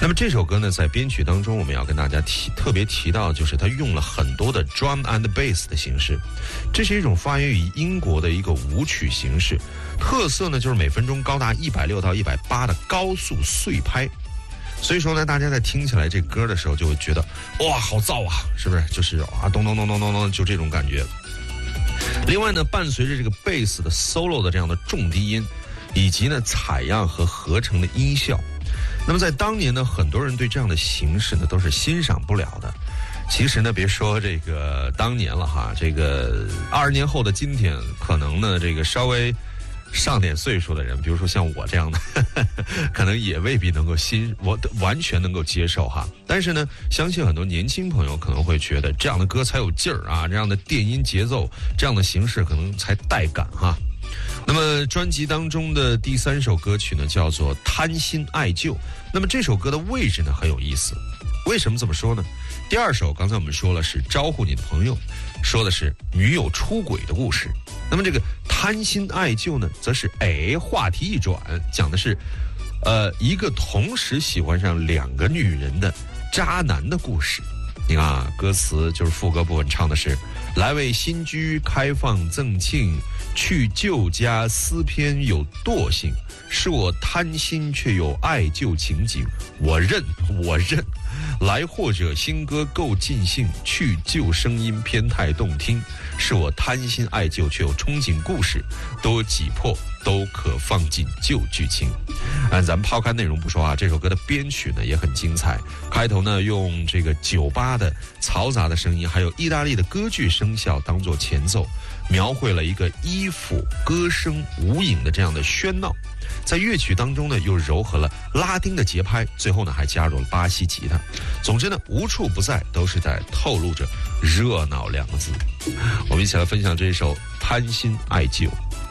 那么这首歌呢，在编曲当中，我们要跟大家特别提到，就是它用了很多的 drum and bass 的形式，这是一种发源于英国的一个舞曲形式，特色呢就是每分钟高达160到180的高速碎拍。所以说呢，大家在听起来这歌的时候，就会觉得哇，好燥啊，是不是？就是啊，咚咚咚咚咚咚，就这种感觉。另外呢，伴随着这个贝斯的 solo 的这样的重低音，以及呢采样和合成的音效，那么在当年呢，很多人对这样的形式呢都是欣赏不了的。其实呢，别说这个当年了哈，这个20年后的今天，可能呢这个稍微上点岁数的人，比如说像我这样的，可能也未必能够完全能够接受哈。但是呢，相信很多年轻朋友可能会觉得这样的歌才有劲儿啊，这样的电音节奏，这样的形式可能才带感哈。那么专辑当中的第3首歌曲呢，叫做《贪心爱旧》。那么这首歌的位置呢很有意思，为什么这么说呢？第2首刚才我们说了是招呼你的朋友，说的是女友出轨的故事。那么这个贪心爱旧呢，则是话题一转，讲的是一个同时喜欢上2个女人的渣男的故事。你看啊，歌词就是副歌部分唱的是来为新居开放赠庆，去旧家思偏有惰性，是我贪心却有爱旧情景，我认来或者新歌够尽兴，去旧声音偏太动听，是我贪心爱旧却有憧憬故事，多挤破都可放进旧剧情。咱们抛开内容不说啊，这首歌的编曲呢也很精彩。开头呢用这个酒吧的嘈杂的声音，还有意大利的歌剧声效当作前奏，描绘了一个依附歌声舞影的这样的喧闹。在乐曲当中呢，又糅合了拉丁的节拍，最后呢还加入了巴西吉他。总之呢，无处不在都是在透露着热闹2个字。我们一起来分享这一首《贪心爱旧》。